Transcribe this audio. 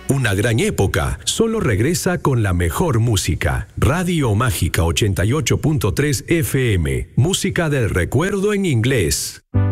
Una gran época solo regresa con la mejor música. Radio Mágica 88.3 FM. Música del recuerdo en inglés.